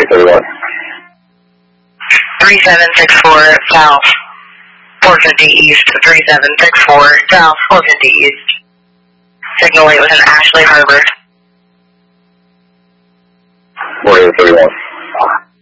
4031. 3764 South 450 East, 3764 South 450 East. Signal weight was in Ashley Harbor. 4831.